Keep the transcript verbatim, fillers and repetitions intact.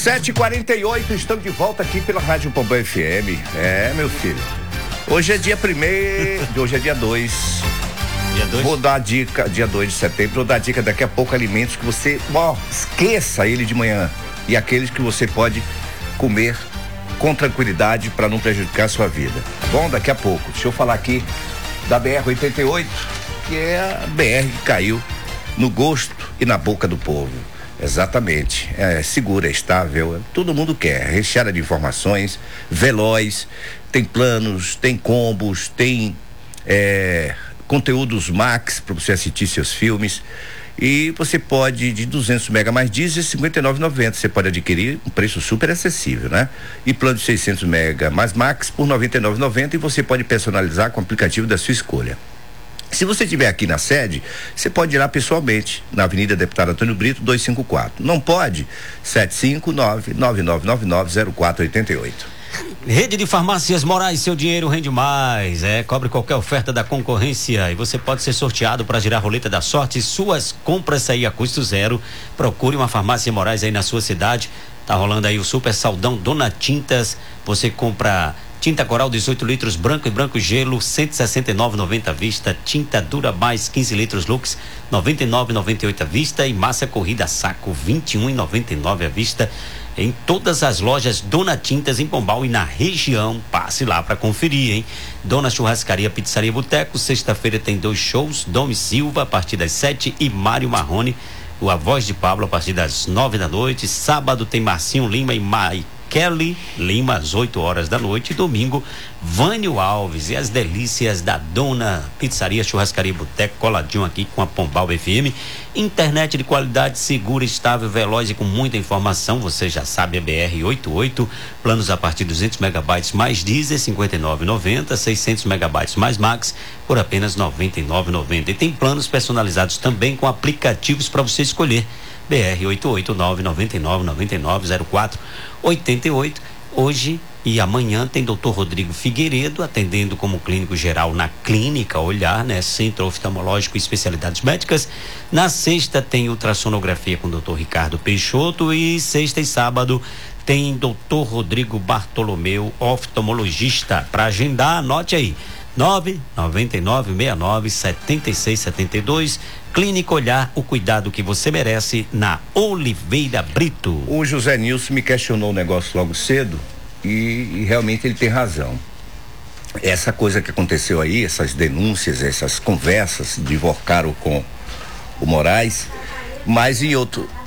sete e quarenta e oito, estamos de volta aqui pela Rádio Pombal F M. É, meu filho. Hoje é dia primeiro, hoje é dia dois. Dia dois? Vou dar a dica, dia dois de setembro, vou dar a dica daqui a pouco, alimentos que você, ó, esqueça ele de manhã. E aqueles que você pode comer com tranquilidade para não prejudicar a sua vida. Bom, daqui a pouco, deixa eu falar aqui da B R oitenta e oito, que é a B R que caiu no gosto e na boca do povo. Exatamente, é segura, é estável, todo mundo quer, recheada de informações, veloz, tem planos, tem combos, tem é, conteúdos max para você assistir seus filmes, e você pode, de duzentos mega mais diesel, cinquenta e nove reais e noventa centavos, você pode adquirir um preço super acessível, né? E plano de seiscentos mega mais max por noventa e nove reais e noventa centavos, e você pode personalizar com o aplicativo da sua escolha. Se você estiver aqui na sede, você pode ir lá pessoalmente, na Avenida Deputado Antônio Brito, duzentos e cinquenta e quatro. Não pode? sete cinco nove, nove nove nove nove, zero quatro oito oito. Rede de Farmácias Moraes, seu dinheiro rende mais, é, cobre qualquer oferta da concorrência e você pode ser sorteado para girar a roleta da sorte. Suas compras sair a custo zero. Procure uma Farmácia Moraes aí na sua cidade. Tá rolando aí o super saldão Dona Tintas. Você compra tinta coral dezoito litros, branco e branco gelo, cento e sessenta e nove reais e noventa centavos à vista. Tinta dura mais quinze litros Lux, noventa e nove reais e noventa e oito centavos à vista. E massa corrida saco, vinte e um reais e noventa e nove centavos à vista. Em todas as lojas Dona Tintas em Pombal e na região. Passe lá para conferir, hein? Dona Churrascaria, Pizzaria Boteco. Sexta-feira tem dois shows: Domi Silva a partir das sete e Mário Marrone, o A Voz de Pablo, a partir das nove da noite. Sábado tem Marcinho Lima e Mai Kelly Lima às oito horas da noite. E domingo, Vânio Alves e as delícias da Dona Pizzaria, Churrascaria Boteco, coladinho aqui com a Pombal F M. Internet de qualidade, segura, estável, veloz e com muita informação. Você já sabe, a B R oitenta e oito, planos a partir de duzentos megabytes mais diesel, cinquenta e nove reais e noventa centavos, seiscentos megabytes mais max por apenas noventa e nove reais e noventa centavos. E tem planos personalizados também com aplicativos para você escolher. B R oito oito nove nove nove nove nove zero quatro oito oito. Hoje e amanhã tem doutor Rodrigo Figueiredo atendendo como clínico geral na Clínica Olhar, né? Centro Oftalmológico e Especialidades Médicas. Na sexta tem ultrassonografia com o doutor Ricardo Peixoto, e sexta e sábado tem doutor Rodrigo Bartolomeu, oftalmologista. Para agendar, anote aí: nove nove nove seis nove sete seis sete dois. Clínica Olhar, o cuidado que você merece, na Oliveira Brito. O José Nilson me questionou um negócio logo cedo e, e realmente ele tem razão. Essa coisa que aconteceu aí, essas denúncias, essas conversas de Vocaro com o Moraes, mas em outro,